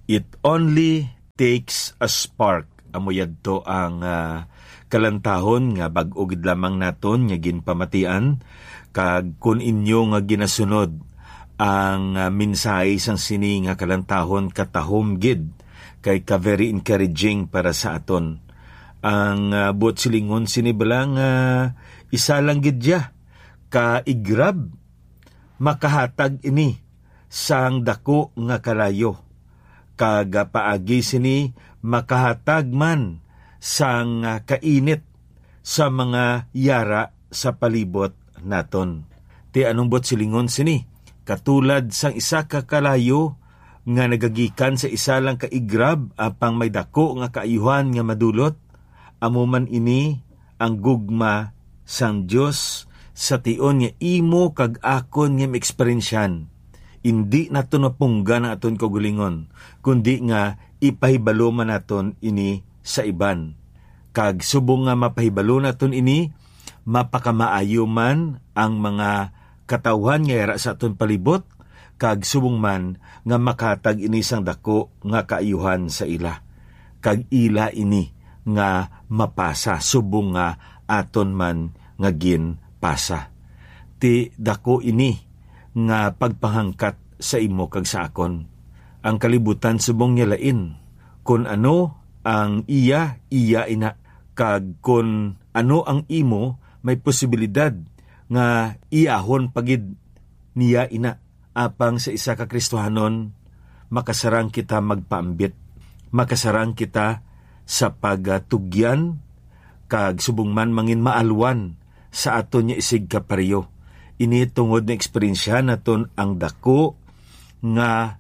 It only takes a spark. Amuyad to ang kalantahon nga bag-o gid lamang naton nga ginpamatian, kag kun inyo nga ginasunod ang mensahe sang sini nga kalantahon katahom gid kay ka very encouraging para sa aton. Ang buot silingon sini balang isa lang gid ya ka igrab makahatag ini sang dako nga kalayo, kag paagi sini makahatag man sang kainit sa mga yara sa palibot naton. Ti anong buot silingon sini? Katulad sang isa ka kalayo nga nagagikan sa isa lang ka igrab apang may dako nga kaayuhan nga madulot, amuman ini ang gugma sang Dios sa tion nga imo kag akon nga maeksperiensyan. Hindi nato napungga na aton kagulingon, kundi nga ipahibalo man naton ini sa iban. Kag subong nga mapahibalo naton ini, mapakamaayo man ang mga katawhan nga yara sa aton palibot, kag subong man nga makatag ini sang dako nga kaayuhan sa ila. Kag ila ini nga mapasa subong nga aton man nga ginpasa. Ti dako ini nga pagpahangkat sa imo kag sa akon. Ang kalibutan subong niya lain. Kung ano ang iya ina. Kag kung ano ang imo, may posibilidad nga iyahon pagid niya ina. Apang sa isa ka Kristohanon, makasarang kita magpaambit. Makasarang kita sa pagtugyan, kag subong man mangin maalwan sa aton niya isig kaparyo. Ini tungod na eksperyensya naton ang dako nga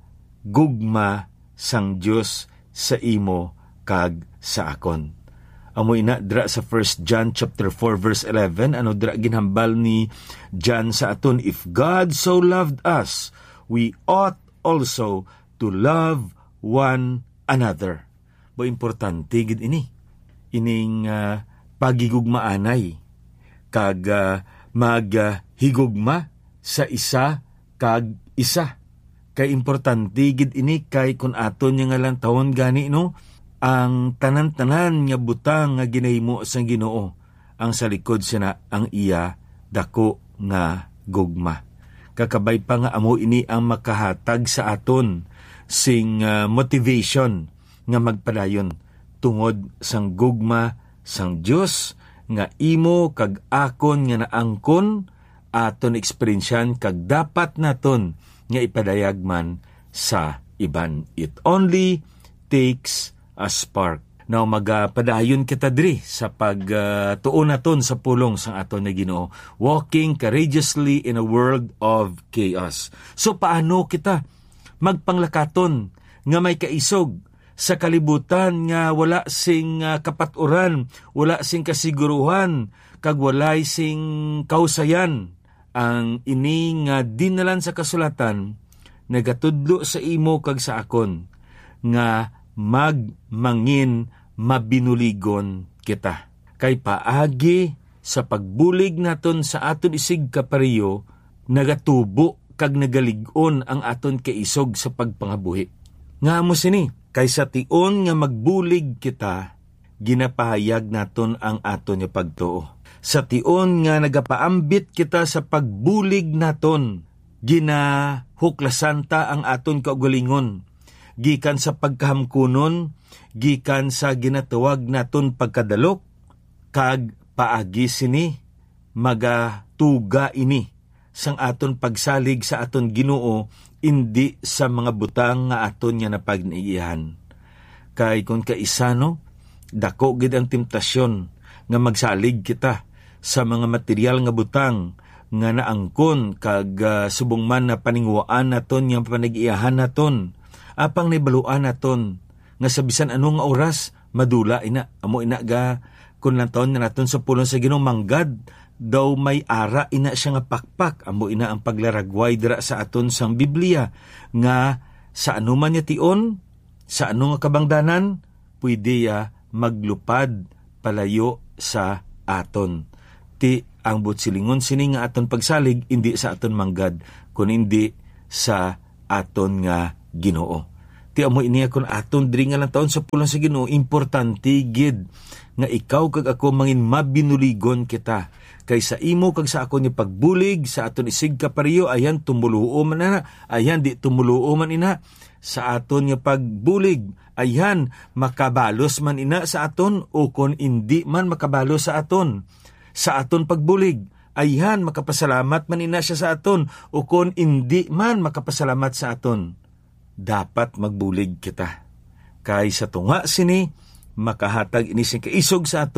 gugma sang Dios sa imo kag sa akon. Amoy na dra sa 1 John chapter 4 verse 11, ano dra ginhambal ni John sa aton, if God so loved us, we ought also to love one another. Bo importante gid ini. Ining pagigugmaanay kag maghigugma sa isa kag isa. Kay importante gid ini kay kun aton nga lang taon gani no, ang tanan-tanan nga butang nga ginahimo sang Ginoo, ang sa likod sina ang iya dako nga gugma. Kakabay pa nga amo ini ang makahatag sa aton sing motivation nga magpadayon tungod sang gugma sang Dios nga imo kag akon nga naangkon aton eksperyensyan kag dapat naton nga ipadayag man sa iban. It only takes a spark. Now magpadayon kita diri sa pagtuon naton sa pulong sang aton na Ginoo, walking courageously in a world of chaos. So paano kita magpanglakaton nga may kaisog sa kalibutan nga wala sing kapaturan, wala sing kasiguruhan, kag walay sing kausayan? Ang ini nga dinalan sa kasulatan nagatudlo sa imo kag sa akon nga magmangin mabinuligon kita. Kay paagi sa pagbulig naton sa aton isig kapareyo, nagatubo kag nagalig-on ang aton kaisog sa pagpangabuhi. Nga mo sini, kay sa tion nga magbulig kita, ginapahayag naton ang aton nga pagtuo. Sa tion nga nagapaambit kita sa pagbulig naton, ginahuklasan ta ang aton kaugalingon, gikan sa pagkahamkunon, gikan sa ginatawag naton pagkadalok, kag paagi sini, magatuga ini, sang aton pagsalig sa aton Ginoo, indi sa mga butang nga aton nga napagniihan. Kay kung kaisano, dako gid ang temptasyon nga magsalig kita sa mga material nga butang nga naangkon kag subong man na paningwaan naton nga panag-iyahan naton, apang nibaluan naton nga sa bisan anong oras madula ina amo ina ga kun lang taon na naton sa pulong sa Ginoo manggad daw may ara ina siya nga pakpak, amo ina ang paglaragway dira sa aton sang Biblia nga sa anuman niya tion, sa anong nga kabangdanan pwede ya maglupad palayo sa aton. Ti ang butsilingon sini nga aton pagsalig hindi sa aton manggad kun hindi sa aton nga Ginoo. Ti amo ini akon aton diri nga lang taon sa pulang sa Ginoo, importante gid nga ikaw kag ako mangin mabinuligon kita. Kay sa imo kag sa ako ni pagbulig sa aton isig ka pareho, ayan tumuluo man na, ayan di tumuluo man ina. Sa aton nga pagbulig, ayan makabalos man ina sa aton o kon hindi man makabalos sa aton. Sa aton pagbulig, ayan makapasalamat man ina siya sa aton o kon hindi man makapasalamat sa aton. Dapat magbulig kita. Kay sa tunga sini, makahatag inising kaisog sa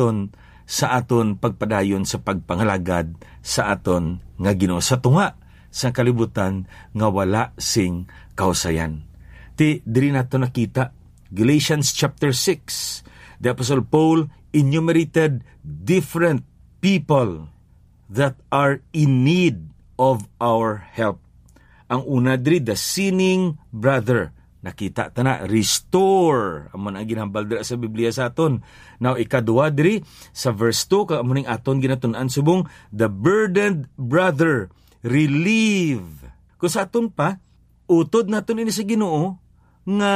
aton pagpadayon sa pagpangalagad sa aton nga Ginoo. Sa tunga sa kalibutan nga wala sing kausayan. Ti diri nato nakita Galatians chapter 6. The Apostle Paul enumerated different people that are in need of our help. Ang una diri, the sinning brother. Nakita ta na, restore. Amon ang ginhambal diri sa Biblia sa aton. Now, ikaduha diri, sa verse 2, kaamuning aton ginatun-an subong, the burdened brother, relieve. Kung sa aton pa, utod naton ini sa Ginoo, nga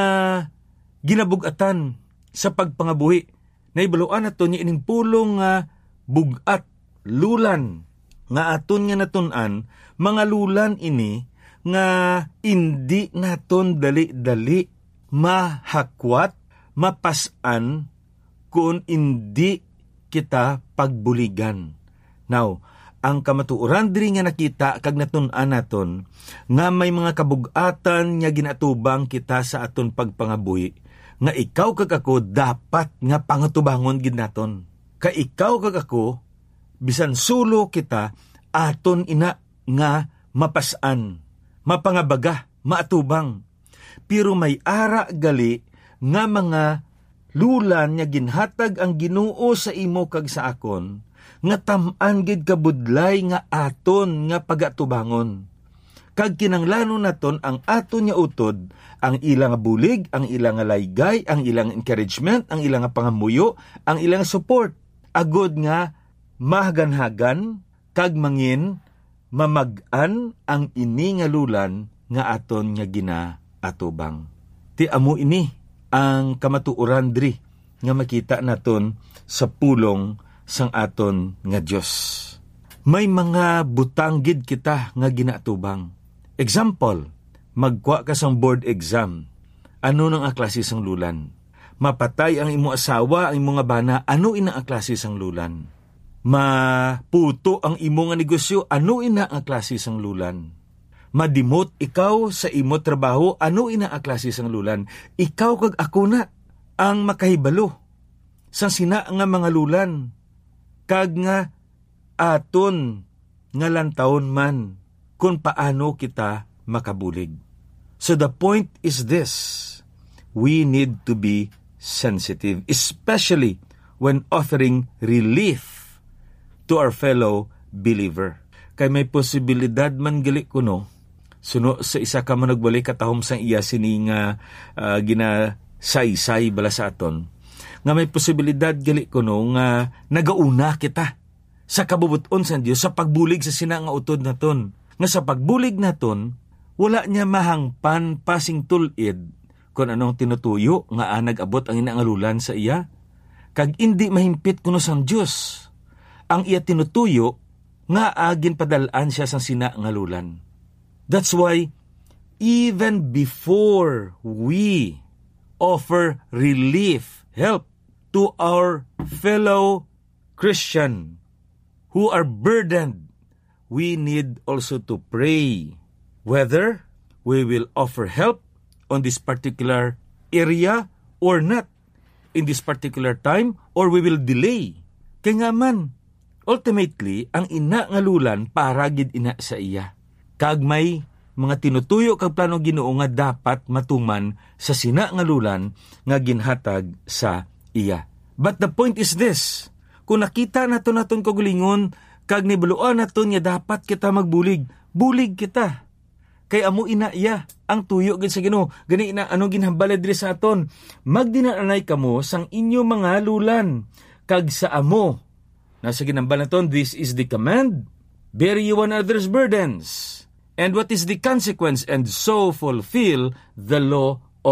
ginabugatan sa pagpangabuhi. Naibaluan naton niya ining pulong nga bugat, lulan, nga aton nga natun-an, mga lulan ini, nga hindi naton dali-dali mahakwat, mapasan kung hindi kita pagbuligan. Now, ang kamatuoran diri nga nakita kag natun-an naton nga may mga kabugatan nga ginatubang kita sa aton pagpangabuhi, nga ikaw kag ako dapat nga pangatubangon gid naton. Kay ikaw kag ako bisan sulo kita aton ina nga mapasan, mapangabaga, maatubang. Pero may ara gali nga mga lulan nga ginhatag ang Ginoo sa imo kag sa akon, nga tam-an gid kabudlay nga aton nga pagatubangon. Kag kinanglanon naton ang aton nga utod, ang ilang bulig, ang ilang laygay, ang ilang encouragement, ang ilang pangamuyo, ang ilang support. Agod nga mahaganhagan kag mangin mamag-an ang ini nga lulan nga aton nga ginaatubang. Ti amo ini ang kamatuoran diri nga makita naton sa pulong sang aton nga Dios. May mga butang gid kita nga ginaatubang. Example, magkuha ka sang board exam. Ano nang klase sang lulan? Mapatay ang imo asawa, ang imo nga bana, ano ina ang klase sang lulan? Maputo ang imo nga negosyo, ano ina ang klase sang lulan? Madimot ikaw sa imo trabaho, ano ina ang klase sang lulan? Ikaw kag ako na ang makahibalo sa sina nga mga lulan, kag nga aton nga lantawon man kung paano kita makabulig. So the point is this, we need to be sensitive, especially when offering relief to our fellow believer. Kay may posibilidad man gali kuno, suno sa isa ka man nagbalik katahom sang iya sini nga ginasaysay bala sa aton, nga may posibilidad gali kuno nga nagauna kita sa kabubuton sa Dios sa pagbulig sa sina nga utod naton. Nga sa pagbulig naton, wala niya mahangpan pasing tulid kung anong tinutuyo nga nag-abot ang inaangalulan sa iya. Kag hindi mahimpit kuno sang Dios ang iya tinutuyo nga agin padalaan siya sa sina nga lulan. That's why even before we offer relief, help to our fellow Christian who are burdened, we need also to pray whether we will offer help on this particular area or not in this particular time, or we will delay. Kaya nga man, ultimately, ang ina nga lulan para gid ina sa iya. Kag may mga tinutuyo kag plano Ginoo nga dapat matuman sa sina nga lulan nga ginhatag sa iya. But the point is this, kung nakita naton kagulingon kag nibaluan naton nga dapat kita magbulig, bulig kita. Kay amo ina iya ang tuyo gid sa Ginoo. Gani ina ano ginhambal diri sa aton, magdinanay kamo sang inyo mga lulan kag sa amo. Nasa ginambal naton, this is the command, bear ye one another's burdens. And what is the consequence? And so fulfill the law of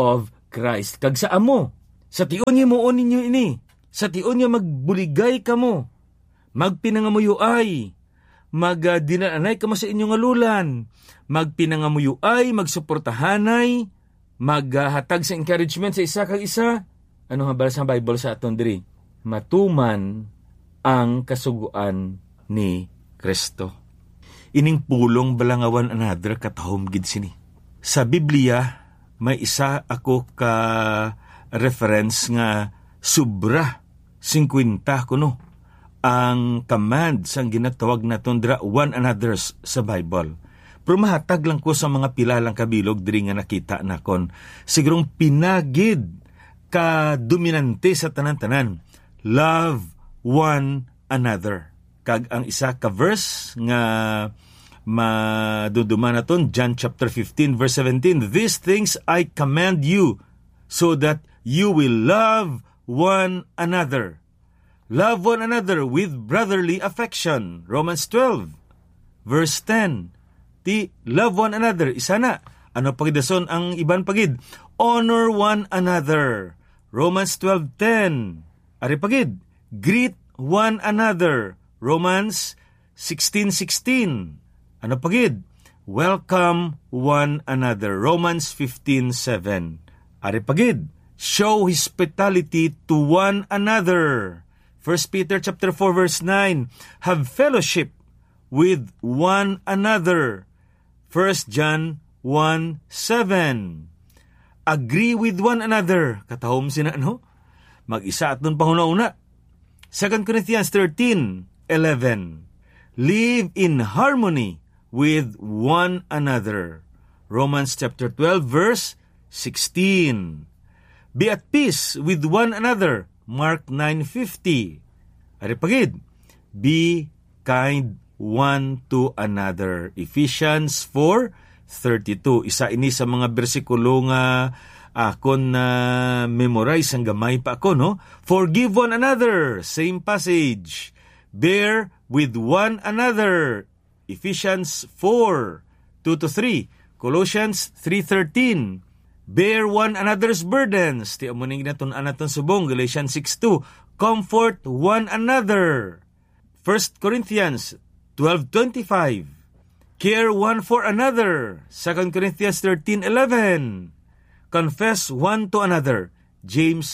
Christ. Kag sa amo, sa tion niyo moon ninyo ini, sa tion niyo magbuligay kamo, magpinangamuyuay, dinanay kamo sa inyong alulan, magpinangamuyuay, magsuportahanay, maghatag sa encouragement sa isa kag isa. Ano nga bala sa Bible sa aton diri? Matuman ang kasuguan ni Kristo. Ining pulong balangawan another katahom gid sini. Sa Biblia, may isa ako ka reference nga sobra 50 kuno ang command sang ginatawag naton dira one another's sa Bible. Pero mahatag lang ko sa mga pilalang kabilog diri nga nakita nakon. Sigurong pinagid ka dominante sa tanan-tanan. Love one another. Kag ang isa ka verse nga maduduman naton, John chapter 15 verse 17, "These things I command you, so that you will love one another." Love one another with brotherly affection. Romans 12 verse 10. Ti love one another. Isa na. Ano pagidason ang iban pagid? Honor one another. Romans 12:10. Ari pagid. Greet one another. Romans 16:16. Ano pagid? Welcome one another. Romans 15:7. Ari pagid. Show hospitality to one another. 1 Peter chapter 4 verse 9. Have fellowship with one another. 1 John 1:7. Agree with one another. Katahom sina ano? Mag-isa at nun pahuna-una. 2 Corinthians 13:11. Live in harmony with one another. Romans chapter 12 verse 16. Be at peace with one another. Mark 9:50. Ari pagid. Be kind one to another. Ephesians 4:32. Isa ini sa mga bersikulo nga akon na memorize ang gamay pa ako, no? Forgive one another. Same passage. Bear with one another. Ephesians 4:2-3. Colossians 3:13. Bear one another's burdens. Ti amuning naton anaton subong. Galatians 6:2. Comfort one another. 1 Corinthians 12:25. Care one for another. 2 Corinthians 13:11. Confess one to another. James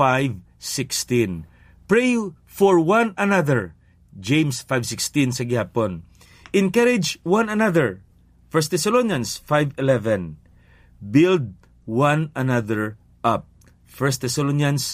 5:16. Pray for one another. James 5:16 sa gihapon. Encourage one another. 1 Thessalonians 5:11. Build one another up. 1 Thessalonians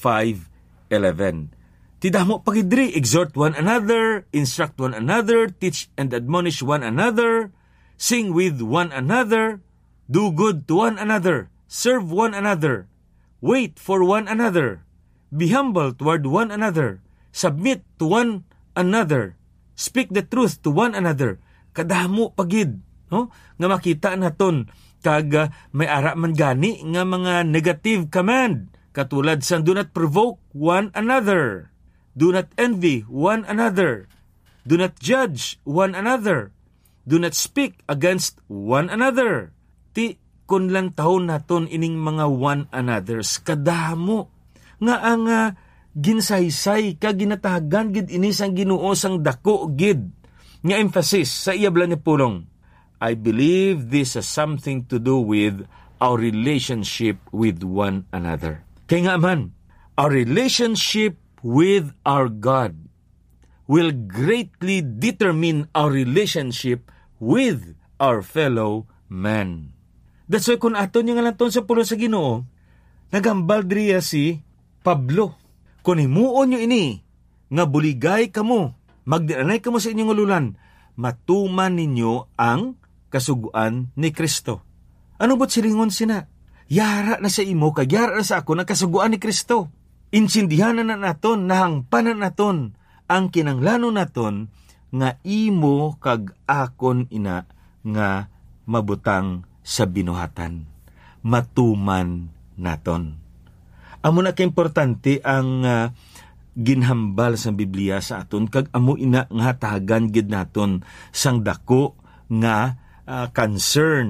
5:11. Tidamo pagidri, exhort one another, instruct one another, teach and admonish one another, sing with one another, do good to one another, serve one another, wait for one another, be humble toward one another, submit to one another, speak the truth to one another. Kadamo pagid, no? Nga makita naton kag may ara man gani nga mga negative command katulad sa do not provoke one another, do not envy one another, do not judge one another, do not speak against one another. Ti kun lang tahon naton ining mga one anoters kadamo nga ang ginsaysay ka ginatahagan gid ini sang Ginoo sang dako gid nga emphasis sa iyablan ni pulong. I believe this has something to do with our relationship with one another. Kaya nga man, our relationship with our God will greatly determine our relationship with our fellow man. That's why kung aton yung alanton sa pulong sa Ginoo, nagambal diriya si Pablo. Kung himuon nyo ini, nga buligay kamo, magdianay kamo sa inyong ululan, matuman ninyo ang kasuguan ni Kristo. Ano ba't silingon sina? Yara na sa imo, kagyara na sa ako ng kasuguan ni Kristo. Insindihan na naton, nahangpanan naton, ang kinanglano naton, nga imo kag akon ina, nga mabutang sa binuhatan. Matuman naton. Amo na kaimportante ang ginhambal sa Biblia sa aton, kag amo ina nga hatagan gid naton sang dako nga concern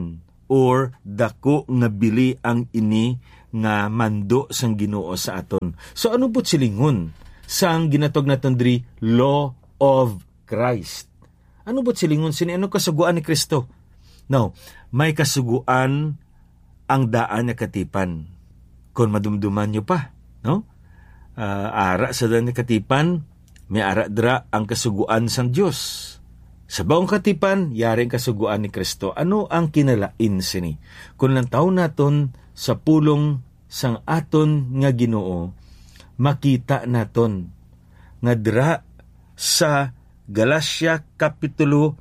or dako nga bili ang ini nga mando sang Ginoo sa aton. So ano po silingon sang ginatog naton diri law of Christ? Ano po silingon sini? Ano kasuguan ni Kristo? Now, may kasuguan ang daan nga katipan. Kung madumduman nyo pa, no? Ara sa daan nga katipan, may ara dra ang kasuguan sang Dios. Sa baong katipan, yaring kasuguan ni Kristo. Ano ang kinalain sini? Kung lang taon naton sa pulong sang aton nga Ginoo, makita naton nga dira sa Galacia Kapitulo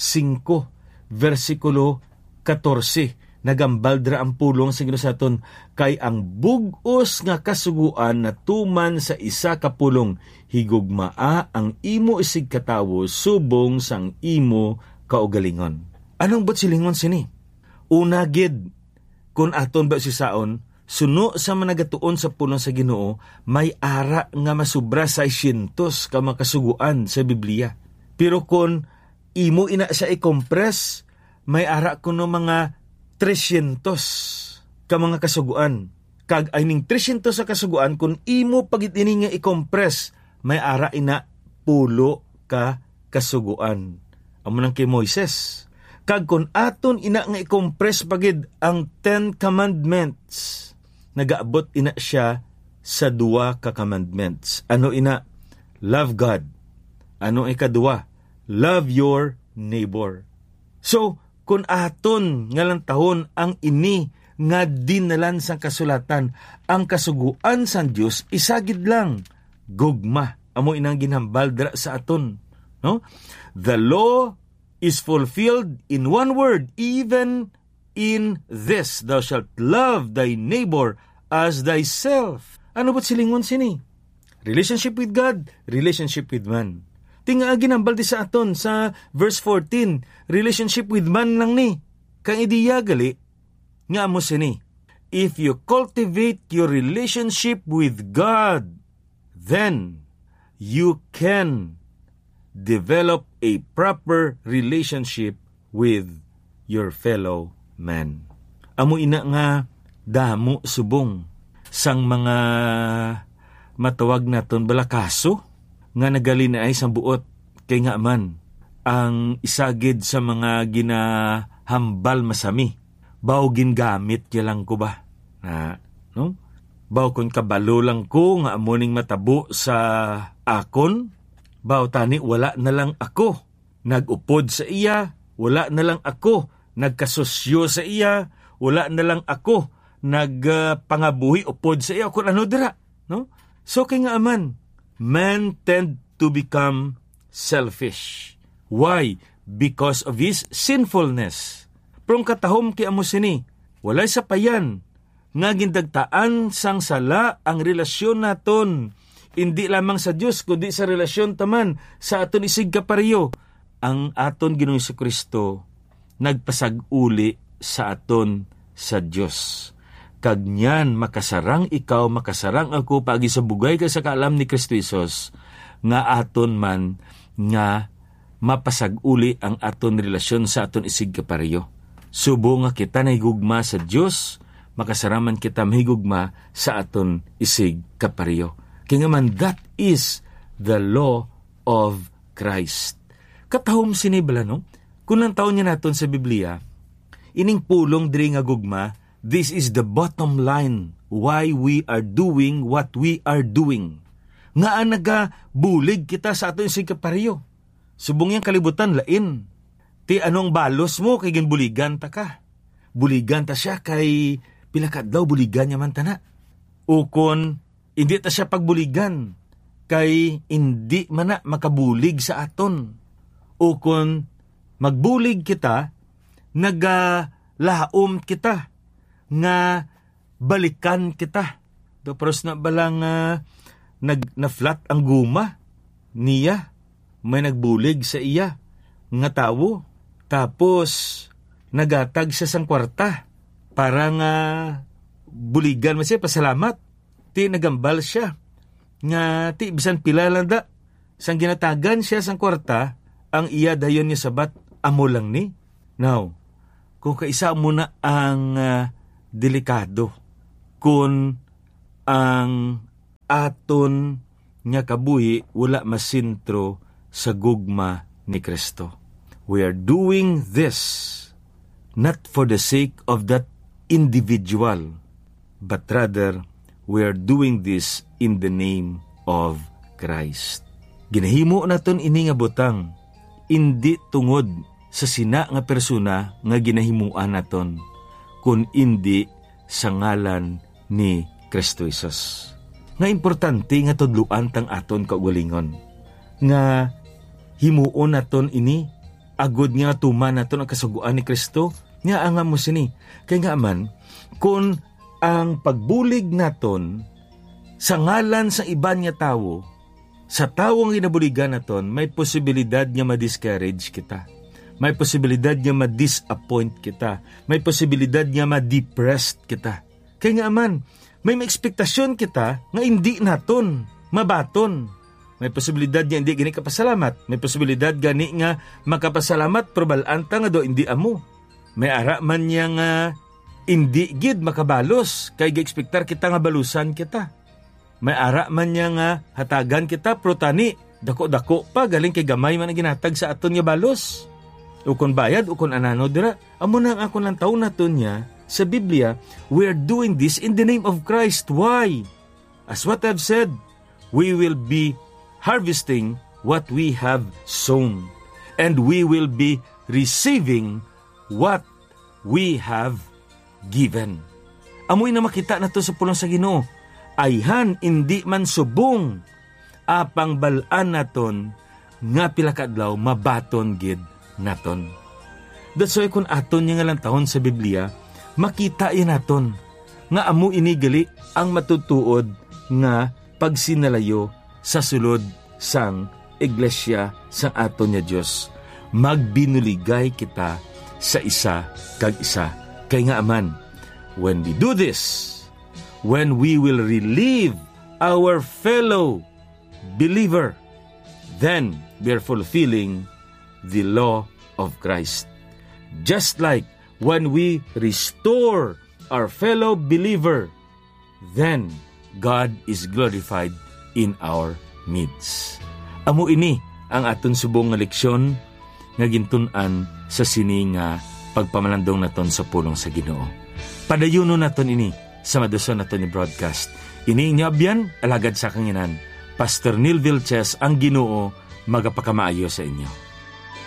5, versikulo 14, nagambal dira ang pulong sa Ginoo sa aton, kay ang bug-os nga kasuguan na tuman sa isa ka pulong, higugmaa ang imo isig katawo subong sang imo kaugalingon. Anong bot silingon sini? Una gid, kung aton ba sisaon, suno sa managatuon sa pulong sa Ginoo, may ara nga masubra 600 ka makasuguan sa Biblia. Pero kung imo ina siya i-compress, may ara kuno mga 300 ka mga kasuguan. Kag ay ning 300 sa kasuguan, kung imo pagit ini nga i-compress, may ara ina 10 ka kasuguan. Amo nang kay Moises. Kag kung aton ina nga i-compress pagid ang 10 commandments, nagaabot ina siya sa 2 ka commandments. Ano ina? Love God. Ano ikaduwa? Love your neighbor. So, kung aton nga lang tahon ang ini nga dinalan sang kasulatan, ang kasuguan sang Dios isagid lang, gugma. Amo inang ginhambal dira sa aton, no? The law is fulfilled in one word, even in this, thou shalt love thy neighbor as thyself. Ano ba't silingon sini? Relationship with God, relationship with man. Tinga ginambal di sa aton sa verse 14, relationship with man lang ni. Kang idiya gali, nga mo sini. If you cultivate your relationship with God, then you can develop a proper relationship with your fellow man. Amo ina nga damo subong sang mga matawag naton balakaso nga nagali na ay sang buot kay nga man ang isagid sa mga ginahambal masami. Baw gingamit ya lang ko ba? No? Baw kun kabalo lang ko nga amuning matabo sa akon, baw tani wala na lang ako nagupod sa iya, wala na lang ako nagkasosyo sa iya, wala na lang ako nagpangabuhi upod sa iya, kung ano dira, no? So kay nga aman, man tend to become selfish. Why? Because of his sinfulness. Prong katahom kay amo sini, walay sa payan nga gindagtaan sang sala ang relasyon naton, hindi lamang sa Dios kundi sa relasyon taman sa aton isig kapareho. Ang aton Ginoong Jesucristo nagpasag-uli sa aton sa Dios. Kag niyan makasarang ikaw, makasarang ako pagi sa bugay ka sa kaalam ni Kristo Jesus, nga aton man nga mapasag-uli ang aton relasyon sa aton isig kapareho. Subo nga kita nahigugma sa Dios, makasaraman kita mahigugma sa aton isig kapareho. Kaya man, that is the law of Christ. Katahom sinibala, no? Kung ang taon niya naton sa Biblia, ining pulong diri nga gugma, this is the bottom line why we are doing what we are doing. Nga nagabulig kita sa aton isig kapareho. Subong yang kalibutan lain. Ti anong balos mo kay ginbuligan ta ka. Buligan ta siya kay pilakad daw buligan niya man tana. Ukon hindi ta siya pagbuligan kay hindi man na makabulig sa aton. Ukon magbulig kita, nagalaom kita, nga balikan kita. Dapros na balang na-flat ang guma niya, may nagbulig sa iya nga tawo, tapos nagatag siya sang kwarta para nga buligan mo siya, pasalamat. Ti nagambal siya nga ti bisan pila lang da sang ginatagan siya sang kwarta, ang iya dayon niya sabat amo lang ni. Now, kung kaisa mo na ang delikado kung ang aton nga kabuhi wala masintro sa gugma ni Kristo. We are doing this not for the sake of that individual, but rather we are doing this in the name of Christ. Ginahimo naton ini nga butang, hindi tungod sa sina nga persona nga ginahimuan naton, kun hindi sa ngalan ni Kristo Jesus. Nga importante nga tudluan tang aton kaugalingon, nga himuon naton ini, agud nga tuman naton ang kasuguan ni Kristo, nga angam mo sini. Kaya nga man, kung ang pagbulig naton sa ngalan sa iban nga tawo, sa tawong ginabuligan naton, may posibilidad nga ma-discourage kita. May posibilidad nga ma-disappoint kita. May posibilidad nga ma-depressed kita. Kaya nga man, may ekspektasyon kita nga hindi naton mabaton. May posibilidad nga hindi gani kapasalamat. May posibilidad gani nga makapasalamat probalaan ta nga do hindi amo. May ara man niya nga hindi gid makabalos kay gi-ekspektar kita nga balusan kita. May ara man niya nga hatagan kita protani dako-dako pa galing kay gamay man ang ginatag sa aton nga balos. Ukon bayad ukon anano dira. Amo nang ako ng taon naton niya sa Biblia, we are doing this in the name of Christ. Why? As what I've said, we will be harvesting what we have sown. And we will be receiving what we have given. Amoy na makita na to sa pulong sa Ginoo. Ayhan, hindi man subong. Apang balaan naton, nga pilakadlaw, mabaton gid naton. That's why kung aton nga lang tahon sa Biblia, makita yan naton nga amo inigali ang matutuod nga pagsinalayo sa sulod sang iglesia sang aton nga Dios. Magbinuligay kita sa isa kag isa. Kay nga aman, when we do this, when we will relieve our fellow believer, then we are fulfilling the law of Christ. Just like when we restore our fellow believer, then God is glorified in our midst. Amo ini ang aton subong nga leksyon nga gintun-an sa sini nga pagpamalandong naton sa pulong sa Ginoo. Padayuno naton ini sa maduson naton ni broadcast. Ini inyabyan alagad sa kanginan. Pastor Neil Vilches ang Ginoo magapakamaayo sa inyo.